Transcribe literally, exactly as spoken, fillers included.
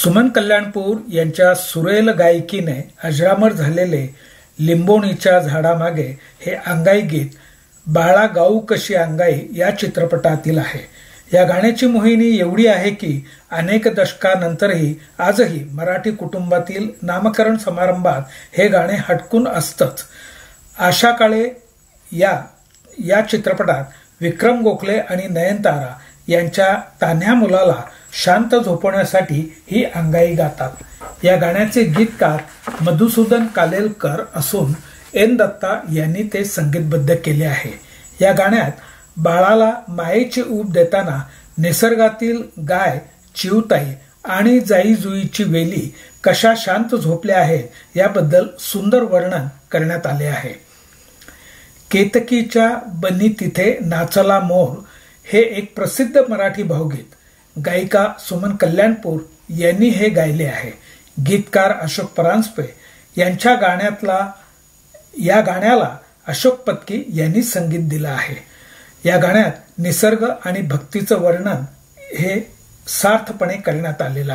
सुमन कल्याणपूर यांच्या सुरेल गायकीने अजरामर झालेले लिंबोणीच्या झाडामागे हे अंगाई गीत बाळा गाऊ कशी अंगाई या चित्रपटातील आहे। या गाण्याची मोहिनी एवढी आहे की अनेक दशकानंतरही आजही मराठी कुटुंबातील नामकरण समारंभात हे गाणे हटकून असतंच। आशा काळे या या चित्रपटात विक्रम गोखले आणि नयनतारा यांच्या तान्ह्या मुलाला शांत झोपवण्यासाठी ही अंगाई गातात। या गाण्याचे गीतकार मधुसूदन कालेलकर असून एन दत्ता यांनी ते संगीतबद्ध केले आहे। या गाण्यात बाळाला मायेची ऊब देताना निसर्गातील गाय चिवताई आणि जाई जुईची वेली कशा शांत झोपल्या आहेत याबद्दल सुंदर वर्णन करण्यात आले आहे। केतकीच्या बनी तिथे नाचला मोर हे एक प्रसिद्ध मराठी भावगीत गायिका सुमन कल्याणपूर यांनी हे गायले आहे। गीतकार अशोक परांजपे यांच्या गाण्यातला या गाण्याला अशोक पत्की यांनी संगीत दिलं आहे। या गाण्यात निसर्ग आणि भक्तीचं वर्णन हे सार्थपणे करण्यात आलेलं आहे।